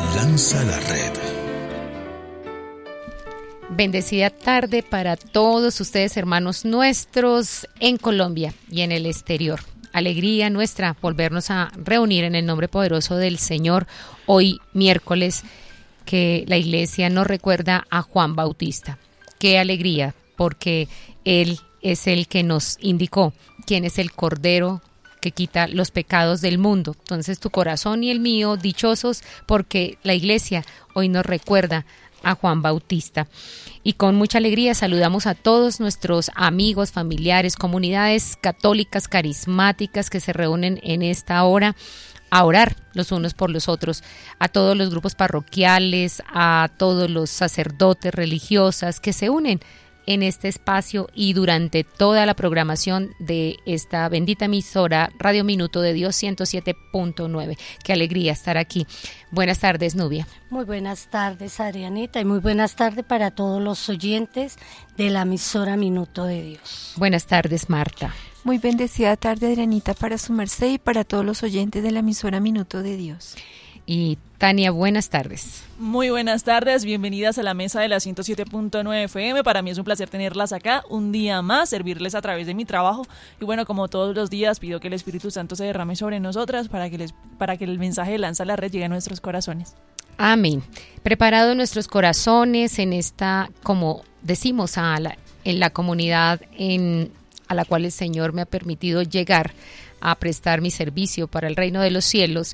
Lanza la red. Bendecida tarde para todos ustedes, hermanos nuestros en Colombia y en el exterior. Alegría nuestra volvernos a reunir en el nombre poderoso del Señor hoy miércoles, que la iglesia nos recuerda a Juan Bautista. Qué alegría, porque Él es el que nos indicó quién es el Cordero que quita los pecados del mundo. Entonces tu corazón y el mío dichosos, porque la iglesia hoy nos recuerda a Juan Bautista. Y con mucha alegría saludamos a todos nuestros amigos, familiares, comunidades católicas carismáticas que se reúnen en esta hora a orar los unos por los otros, a todos los grupos parroquiales, a todos los sacerdotes, religiosas que se unen en este espacio y durante toda la programación de esta bendita emisora Radio Minuto de Dios 107.9. Qué alegría estar aquí. Buenas tardes, Nubia. Muy buenas tardes, Adrianita, y muy buenas tardes para todos los oyentes de la emisora Minuto de Dios. Buenas tardes, Marta. Muy bendecida tarde, Adrianita, para su merced y para todos los oyentes de la emisora Minuto de Dios. Y Tania, buenas tardes. Muy buenas tardes, bienvenidas a la mesa de la 107.9 FM. Para mí es un placer tenerlas acá un día más, servirles a través de mi trabajo. Y bueno, como todos los días, pido que el Espíritu Santo se derrame sobre nosotras para que el mensaje de Lanza la Red llegue a nuestros corazones. Amén. Preparado nuestros corazones en esta, como decimos, en la comunidad a la cual el Señor me ha permitido llegar a prestar mi servicio para el reino de los cielos,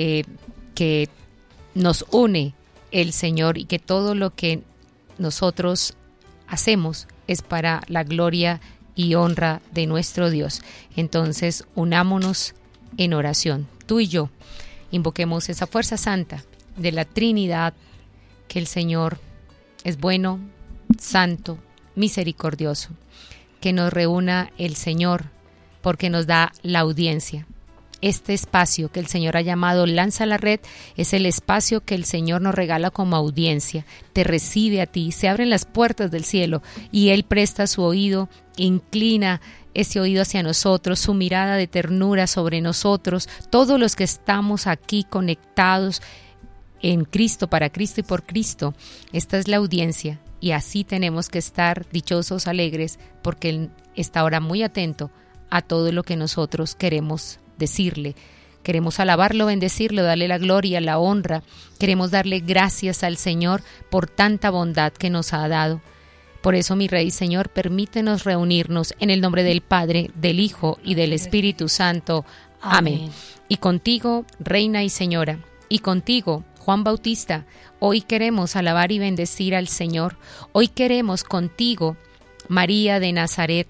que nos une el Señor y que todo lo que nosotros hacemos es para la gloria y honra de nuestro Dios. Entonces, unámonos en oración, tú y yo, invoquemos esa fuerza santa de la Trinidad, que el Señor es bueno, santo, misericordioso, que nos reúna el Señor porque nos da la audiencia. Este espacio que el Señor ha llamado Lanza la Red es el espacio que el Señor nos regala como audiencia. Te recibe a ti, se abren las puertas del cielo y Él presta su oído, inclina ese oído hacia nosotros, su mirada de ternura sobre nosotros, todos los que estamos aquí conectados en Cristo, para Cristo y por Cristo. Esta es la audiencia y así tenemos que estar dichosos, alegres, porque Él está ahora muy atento a todo lo que nosotros queremos decirle. Queremos alabarlo, bendecirlo, darle la gloria, la honra. Queremos darle gracias al Señor por tanta bondad que nos ha dado. Por eso, mi Rey, Señor, permítenos reunirnos en el nombre del Padre, del Hijo y del Espíritu Santo. Amén. Y contigo, Reina y Señora, y contigo, Juan Bautista, hoy queremos alabar y bendecir al Señor. Hoy queremos contigo, María de Nazaret,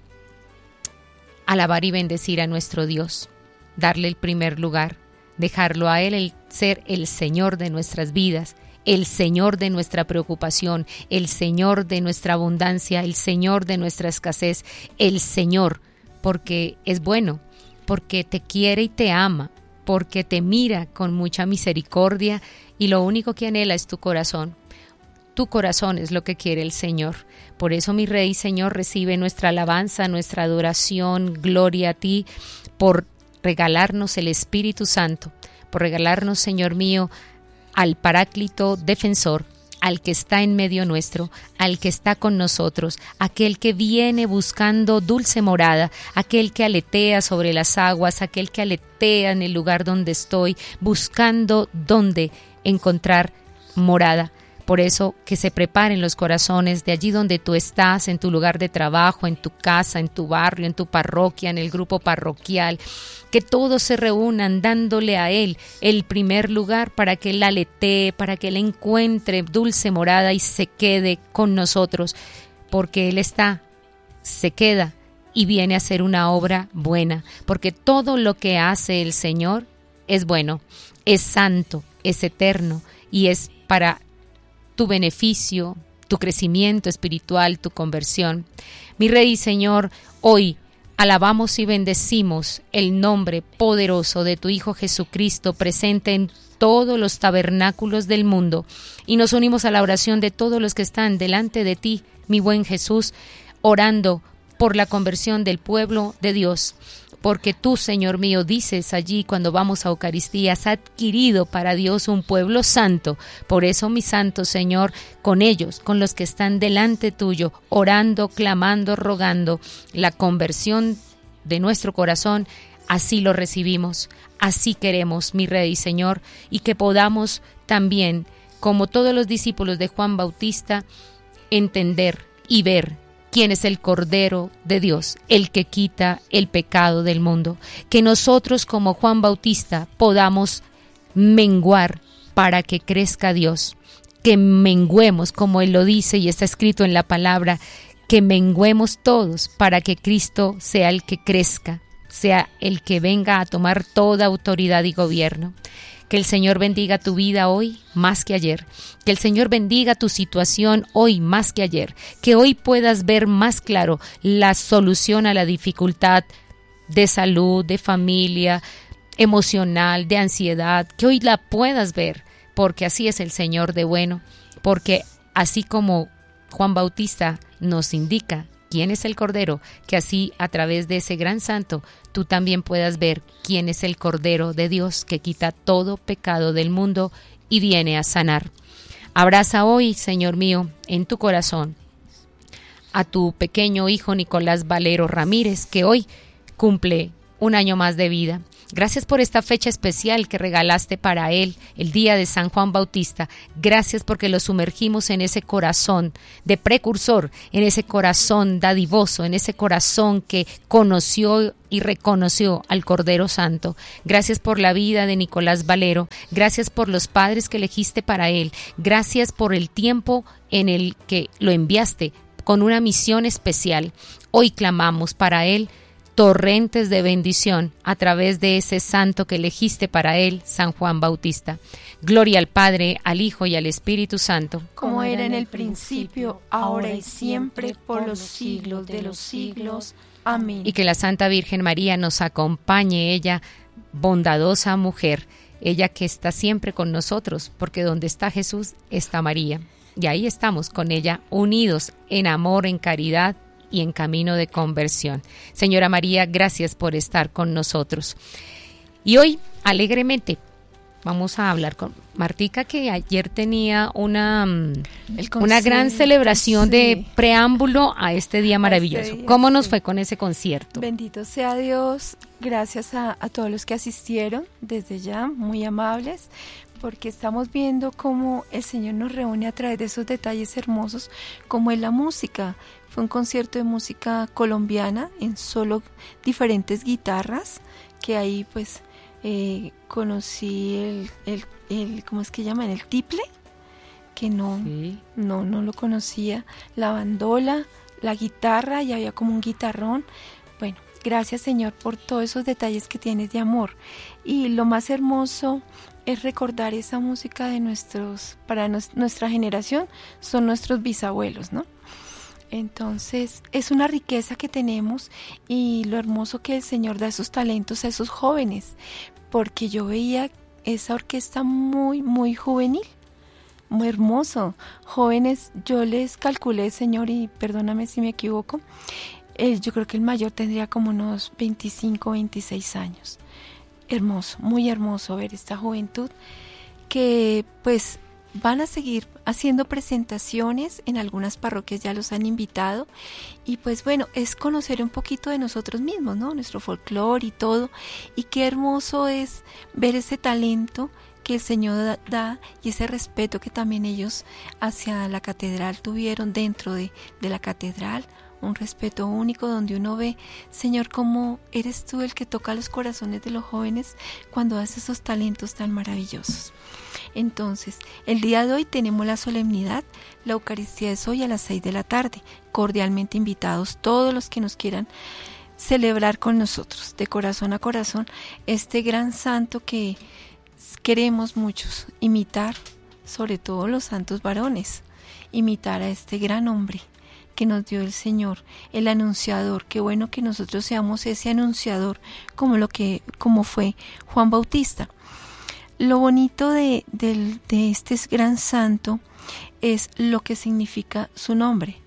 alabar y bendecir a nuestro Dios. Darle el primer lugar, dejarlo a Él el ser el Señor de nuestras vidas, el Señor de nuestra preocupación, el Señor de nuestra abundancia, el Señor de nuestra escasez, el Señor, porque es bueno, porque te quiere y te ama, porque te mira con mucha misericordia y lo único que anhela es tu corazón. Tu corazón es lo que quiere el Señor. Por eso, mi Rey, Señor, recibe nuestra alabanza, nuestra adoración, gloria a ti, por regalarnos el Espíritu Santo, por regalarnos, Señor mío, al Paráclito defensor, al que está en medio nuestro, al que está con nosotros, aquel que viene buscando dulce morada, aquel que aletea sobre las aguas, aquel que aletea en el lugar donde estoy, buscando dónde encontrar morada. Por eso, que se preparen los corazones de allí donde tú estás, en tu lugar de trabajo, en tu casa, en tu barrio, en tu parroquia, en el grupo parroquial, que todos se reúnan dándole a Él el primer lugar para que Él aletee, para que Él encuentre dulce morada y se quede con nosotros, porque Él se queda y viene a hacer una obra buena, porque todo lo que hace el Señor es bueno, es santo, es eterno y es para tu beneficio, tu crecimiento espiritual, tu conversión. Mi Rey y Señor, hoy alabamos y bendecimos el nombre poderoso de tu Hijo Jesucristo, presente en todos los tabernáculos del mundo, y nos unimos a la oración de todos los que están delante de ti, mi buen Jesús, orando por la conversión del pueblo de Dios. Porque tú, Señor mío, dices allí cuando vamos a Eucaristía, has adquirido para Dios un pueblo santo. Por eso, mi santo Señor, con ellos, con los que están delante tuyo, orando, clamando, rogando, la conversión de nuestro corazón, así lo recibimos, así queremos, mi Rey y Señor, y que podamos también, como todos los discípulos de Juan Bautista, entender y ver quién es el Cordero de Dios, el que quita el pecado del mundo. Que nosotros como Juan Bautista podamos menguar para que crezca Dios, que menguemos, como Él lo dice y está escrito en la palabra, que menguemos todos para que Cristo sea el que crezca, sea el que venga a tomar toda autoridad y gobierno. Que el Señor bendiga tu vida hoy más que ayer. Que el Señor bendiga tu situación hoy más que ayer. Que hoy puedas ver más claro la solución a la dificultad de salud, de familia, emocional, de ansiedad. Que hoy la puedas ver, porque así es el Señor de bueno. Porque así como Juan Bautista nos indica quién es el Cordero, que así a través de ese gran santo tú también puedas ver quién es el Cordero de Dios que quita todo pecado del mundo y viene a sanar. Abraza hoy, Señor mío, en tu corazón a tu pequeño hijo Nicolás Valero Ramírez, que hoy cumple un año más de vida. Gracias por esta fecha especial que regalaste para él, el día de San Juan Bautista. Gracias porque lo sumergimos en ese corazón de precursor, en ese corazón dadivoso, en ese corazón que conoció y reconoció al Cordero Santo. Gracias por la vida de Nicolás Valero. Gracias por los padres que elegiste para él. Gracias por el tiempo en el que lo enviaste con una misión especial. Hoy clamamos para él torrentes de bendición a través de ese santo que elegiste para él, San Juan Bautista. Gloria al Padre, al Hijo y al Espíritu Santo. Como era en el principio, ahora y siempre, por los siglos de los siglos. Amén. Y que la Santa Virgen María nos acompañe, ella, bondadosa mujer, ella que está siempre con nosotros, porque donde está Jesús está María. Y ahí estamos con ella, unidos en amor, en caridad y en camino de conversión. Señora María, gracias por estar con nosotros. Y hoy, alegremente, vamos a hablar con Martica, que ayer tenía una gran celebración de preámbulo a este día maravilloso. ¿Cómo nos fue con ese concierto? Bendito sea Dios, gracias a todos los que asistieron, desde ya, muy amables, porque estamos viendo cómo el Señor nos reúne a través de esos detalles hermosos, como es la música. Fue un concierto de música colombiana en solo diferentes guitarras, que ahí pues conocí el ¿cómo es que llaman? El tiple, que no lo conocía, la bandola, la guitarra, y había como un guitarrón. Bueno, gracias Señor por todos esos detalles que tienes de amor. Y lo más hermoso es recordar esa música de nuestra generación, son nuestros bisabuelos, ¿no? Entonces es una riqueza que tenemos, y lo hermoso que el Señor da esos talentos a esos jóvenes, porque yo veía esa orquesta muy, muy juvenil, muy hermoso. Jóvenes, yo les calculé, Señor, y perdóname si me equivoco, yo creo que el mayor tendría como unos 25, 26 años. Hermoso, muy hermoso ver esta juventud que pues van a seguir haciendo presentaciones en algunas parroquias, ya los han invitado, y pues bueno, es conocer un poquito de nosotros mismos, ¿no? Nuestro folclore y todo, y qué hermoso es ver ese talento que el Señor da y ese respeto que también ellos hacia la catedral tuvieron dentro de la catedral. Un respeto único donde uno ve, Señor, cómo eres tú el que toca los corazones de los jóvenes cuando haces esos talentos tan maravillosos. Entonces, el día de hoy tenemos la solemnidad, la Eucaristía es hoy a las 6 de la tarde. Cordialmente invitados todos los que nos quieran celebrar con nosotros, de corazón a corazón, este gran santo que queremos muchos imitar, sobre todo los santos varones, imitar a este gran hombre que nos dio el Señor, el anunciador. Qué bueno que nosotros seamos ese anunciador como fue Juan Bautista. Lo bonito de este gran santo es lo que significa su nombre,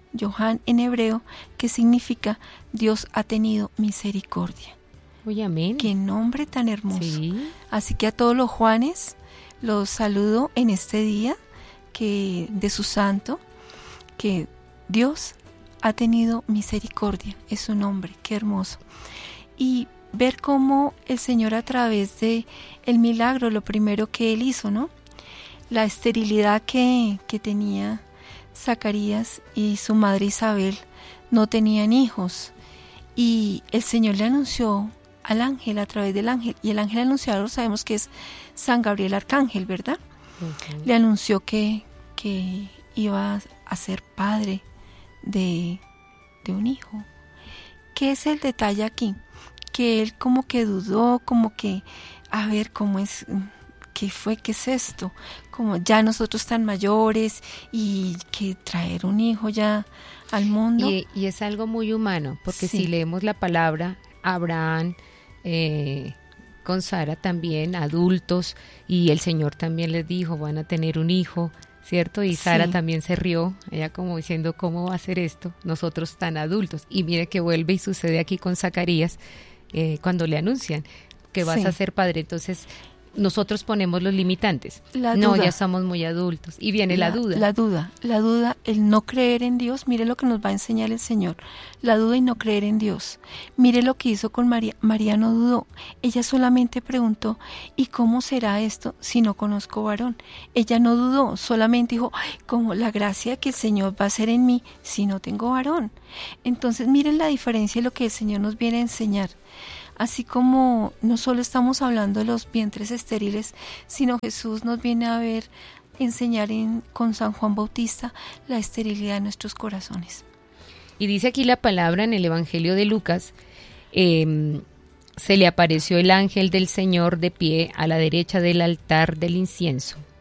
Johan en hebreo, que significa Dios ha tenido misericordia. Uy, amén. Qué nombre tan hermoso. Sí. Así que a todos los Juanes los saludo en este día de su santo, que Dios ha tenido misericordia, es su nombre, qué hermoso. Y ver cómo el Señor, a través de el milagro, lo primero que Él hizo, ¿no? La esterilidad que tenía Zacarías y su madre Isabel, no tenían hijos, y el Señor le anunció al ángel a través del ángel, y el ángel anunciador sabemos que es San Gabriel Arcángel, ¿verdad? Uh-huh. Le anunció que iba a ser padre de un hijo. ¿Qué es el detalle aquí? Que él como que dudó, como que, a ver, ¿cómo es? ¿Qué es esto? Como ya nosotros tan mayores y que traer un hijo ya al mundo. Y es algo muy humano, porque si leemos la palabra, Abraham con Sara también, adultos, y el Señor también les dijo, van a tener un hijo, ¿cierto? Y Sara también se rió, ella como diciendo, ¿cómo va a ser esto? Nosotros tan adultos. Y mire que vuelve y sucede aquí con Zacarías, cuando le anuncian que vas a ser padre. Entonces nosotros ponemos los limitantes. No, ya somos muy adultos. Y viene la duda. La duda, el no creer en Dios. Mire lo que nos va a enseñar el Señor. La duda y no creer en Dios. Mire lo que hizo con María. María no dudó. Ella solamente preguntó, ¿y cómo será esto si no conozco varón? Ella no dudó, solamente dijo, ay, como la gracia que el Señor va a hacer en mí si no tengo varón. Entonces miren la diferencia de lo que el Señor nos viene a enseñar. Así como no solo estamos hablando de los vientres estériles, sino Jesús nos viene a enseñar con San Juan Bautista la esterilidad de nuestros corazones. Y dice aquí la palabra en el Evangelio de Lucas, se le apareció el ángel del Señor de pie a la derecha del altar del incienso.